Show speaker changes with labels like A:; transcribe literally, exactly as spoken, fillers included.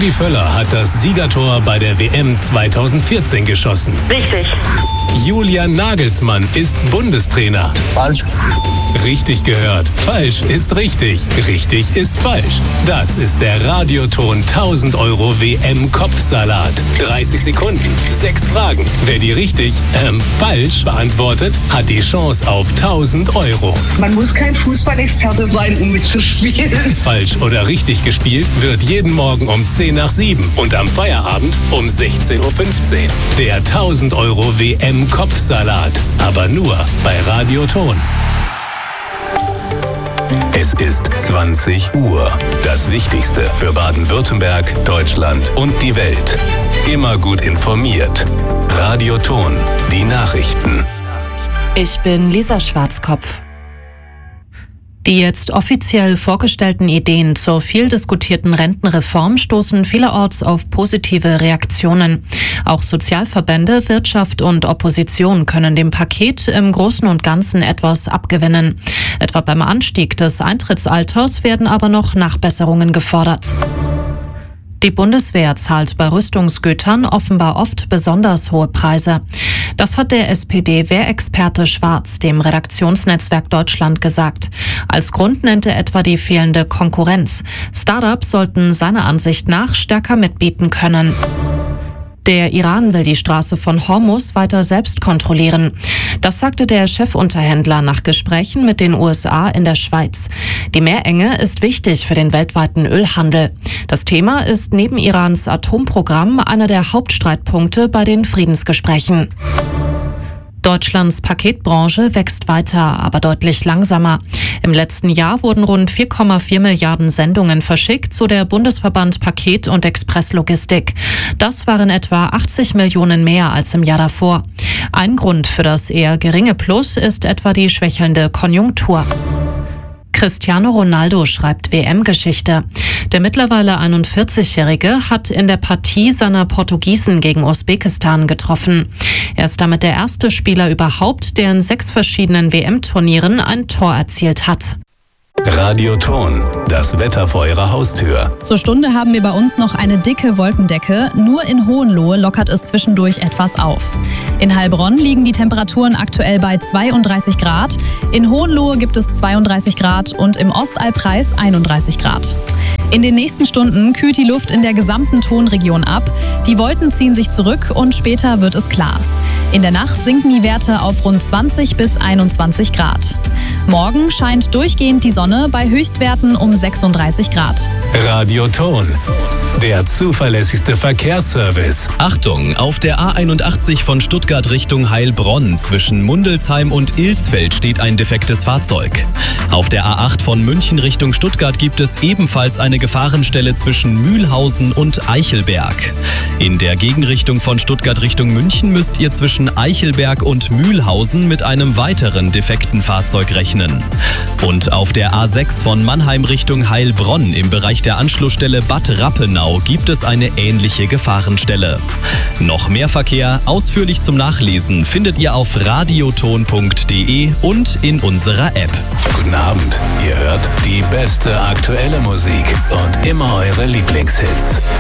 A: Rudi Völler hat das Siegertor bei der W M zweitausendvierzehn geschossen.
B: Richtig.
A: Julian Nagelsmann ist Bundestrainer.
C: Falsch.
A: Richtig gehört. Falsch ist richtig. Richtig ist falsch. Das ist der Radioton tausend Euro W M-Kopfsalat. dreißig Sekunden, sechs Fragen. Wer die richtig, ähm, falsch beantwortet, hat die Chance auf tausend Euro.
D: Man muss kein Fußballexperte sein, um mitzuspielen.
A: Falsch oder richtig gespielt wird jeden Morgen um zehn nach sieben und am Feierabend um sechzehn Uhr fünfzehn. Der tausend Euro W M-Kopfsalat. Aber nur bei Radioton. Es ist zwanzig Uhr. Das Wichtigste für Baden-Württemberg, Deutschland und die Welt. Immer gut informiert. Radioton. Die Nachrichten.
E: Ich bin Lisa Schwarzkopf. Die jetzt offiziell vorgestellten Ideen zur viel diskutierten Rentenreform stoßen vielerorts auf positive Reaktionen. Auch Sozialverbände, Wirtschaft und Opposition können dem Paket im Großen und Ganzen etwas abgewinnen. Etwa beim Anstieg des Eintrittsalters werden aber noch Nachbesserungen gefordert. Die Bundeswehr zahlt bei Rüstungsgütern offenbar oft besonders hohe Preise. Das hat der S P D-Wehrexperte Schwarz dem Redaktionsnetzwerk Deutschland gesagt. Als Grund nennt er etwa die fehlende Konkurrenz. Startups sollten seiner Ansicht nach stärker mitbieten können. Der Iran will die Straße von Hormuz weiter selbst kontrollieren. Das sagte der Chefunterhändler nach Gesprächen mit den U S A in der Schweiz. Die Meerenge ist wichtig für den weltweiten Ölhandel. Das Thema ist neben Irans Atomprogramm einer der Hauptstreitpunkte bei den Friedensgesprächen. Deutschlands Paketbranche wächst weiter, aber deutlich langsamer. Im letzten Jahr wurden rund vier Komma vier Milliarden Sendungen verschickt, so der Bundesverband Paket- und Expresslogistik. Das waren etwa achtzig Millionen mehr als im Jahr davor. Ein Grund für das eher geringe Plus ist etwa die schwächelnde Konjunktur. Cristiano Ronaldo schreibt W M-Geschichte. Der mittlerweile einundvierzigjährige hat in der Partie seiner Portugiesen gegen Usbekistan getroffen. Er ist damit der erste Spieler überhaupt, der in sechs verschiedenen W M-Turnieren ein Tor erzielt hat.
A: Radioton. Das Wetter vor Ihrer Haustür.
F: Zur Stunde haben wir bei uns noch eine dicke Wolkendecke. Nur in Hohenlohe lockert es zwischendurch etwas auf. In Heilbronn liegen die Temperaturen aktuell bei zweiunddreißig Grad. In Hohenlohe gibt es zweiunddreißig Grad und im Ostalbkreis einunddreißig Grad. In den nächsten Stunden kühlt die Luft in der gesamten Tonregion ab. Die Wolken ziehen sich zurück und später wird es klar. In der Nacht sinken die Werte auf rund zwanzig bis einundzwanzig Grad. Morgen scheint durchgehend die Sonne bei Höchstwerten um sechsunddreißig Grad.
A: Radioton. Der zuverlässigste Verkehrsservice.
G: Achtung, auf der A einundachtzig von Stuttgart Richtung Heilbronn zwischen Mundelsheim und Ilsfeld steht ein defektes Fahrzeug. Auf der A acht von München Richtung Stuttgart gibt es ebenfalls eine Gefahrenstelle zwischen Mühlhausen und Eichelberg. In der Gegenrichtung von Stuttgart Richtung München müsst ihr zwischen Eichelberg und Mühlhausen mit einem weiteren defekten Fahrzeug rechnen. Und auf der A sechs von Mannheim Richtung Heilbronn im Bereich der Anschlussstelle Bad Rappenau gibt es eine ähnliche Gefahrenstelle. Noch mehr Verkehr ausführlich zum Nachlesen findet ihr auf radioton punkt de und in unserer App.
A: Guten Abend. Ihr hört die beste aktuelle Musik und immer eure Lieblingshits.